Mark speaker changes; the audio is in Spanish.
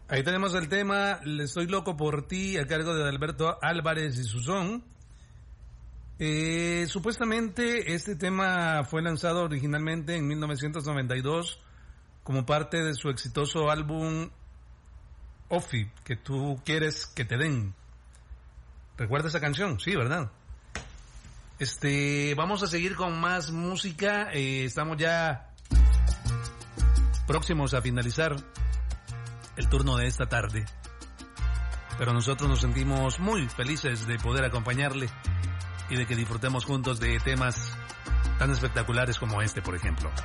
Speaker 1: Ahí tenemos el tema Estoy loco por ti, a cargo de Alberto Álvarez y Susón. Supuestamente este tema fue lanzado originalmente en 1992 como parte de su exitoso álbum Ofi, que tú quieres que te den. ¿Recuerda esa canción? Sí, ¿verdad? Vamos a seguir con más música. Estamos ya próximos a finalizar el turno de esta tarde, pero nosotros nos sentimos muy felices de poder acompañarle y de que disfrutemos juntos de temas tan espectaculares como este, por ejemplo.